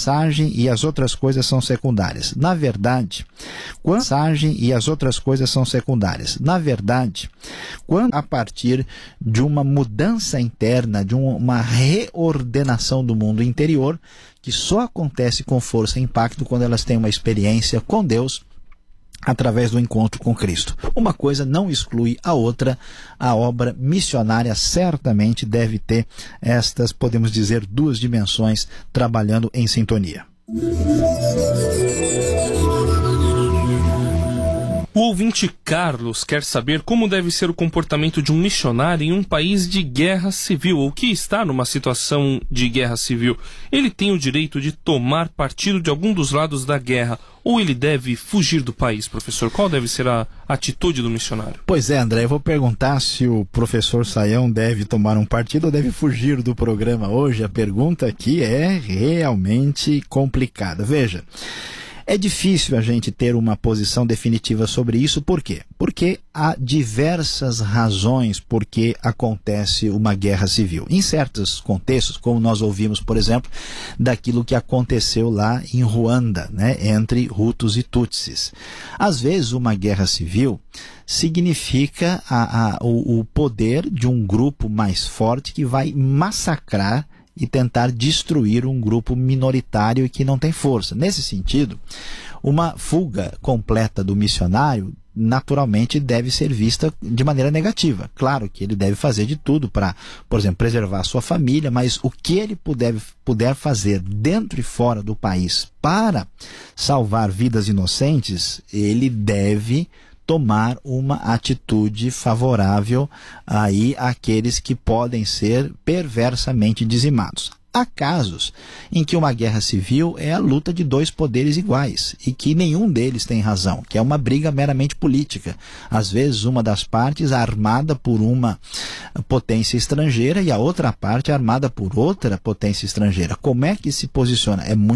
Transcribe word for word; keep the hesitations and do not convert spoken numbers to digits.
mensagem e as outras coisas são secundárias. Na verdade, quando a mensagem e as outras coisas são secundárias. Na verdade, quando a partir de uma mudança interna, de uma reordenação do mundo interior, que só acontece com força e impacto quando elas têm uma experiência com Deus, através do encontro com Cristo. Uma coisa não exclui a outra. A obra missionária certamente deve ter estas, podemos dizer, duas dimensões trabalhando em sintonia. O ouvinte Carlos quer saber como deve ser o comportamento de um missionário em um país de guerra civil, ou que está numa situação de guerra civil. Ele tem o direito de tomar partido de algum dos lados da guerra, ou ele deve fugir do país, professor? Qual deve ser a atitude do missionário? Pois é, André, eu vou perguntar se o professor Sayão deve tomar um partido ou deve fugir do programa hoje. A pergunta aqui é realmente complicada. Veja, é difícil a gente ter uma posição definitiva sobre isso. Por quê? Porque há diversas razões por que acontece uma guerra civil. Em certos contextos, como nós ouvimos, por exemplo, daquilo que aconteceu lá em Ruanda, né, entre Hutus e Tutsis. Às vezes, uma guerra civil significa a, a, o, o poder de um grupo mais forte que vai massacrar e tentar destruir um grupo minoritário e que não tem força. Nesse sentido, uma fuga completa do missionário naturalmente deve ser vista de maneira negativa. Claro que ele deve fazer de tudo para, por exemplo, preservar a sua família, mas o que ele puder, puder fazer dentro e fora do país para salvar vidas inocentes, ele deve tomar uma atitude favorável aí àqueles que podem ser perversamente dizimados. Há casos em que uma guerra civil é a luta de dois poderes iguais e que nenhum deles tem razão, que é uma briga meramente política. Às vezes uma das partes armada por uma potência estrangeira e a outra parte armada por outra potência estrangeira. Como é que se posiciona? É muito